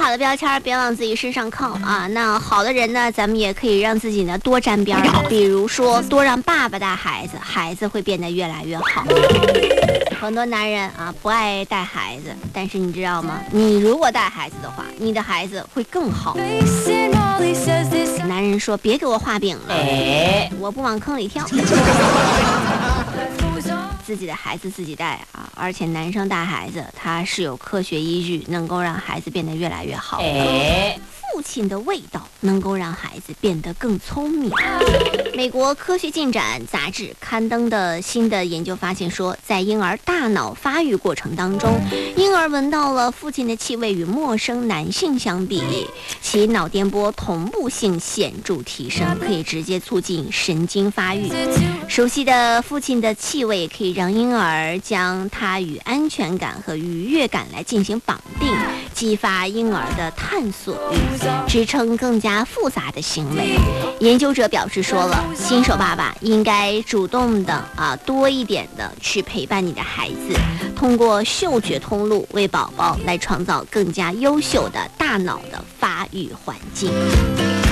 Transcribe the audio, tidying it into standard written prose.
好的标签别往自己身上靠啊。那好的人呢，咱们也可以让自己呢多沾边儿，比如说多让爸爸带孩子，孩子会变得越来越好。很多男人啊不爱带孩子，但是你知道吗？你如果带孩子的话，你的孩子会更好。男人说别给我画饼了，我不往坑里跳。自己的孩子自己带啊，而且男生带孩子他是有科学依据，能够让孩子变得越来越好。父亲的味道能够让孩子变得更聪明。美国科学进展杂志刊登的新的研究发现说，在婴儿大脑发育过程当中，婴儿闻到了父亲的气味与陌生男性相比，其脑电波同步性显著提升，可以直接促进神经发育。熟悉的父亲的气味可以让婴儿将它与安全感和愉悦感来进行绑定，激发婴儿的探索欲，支撑更加复杂的行为。研究者表示说了，新手爸爸应该主动的多一点的去陪伴你的孩子，通过嗅觉通路为宝宝来创造更加优秀的大脑的发育环境。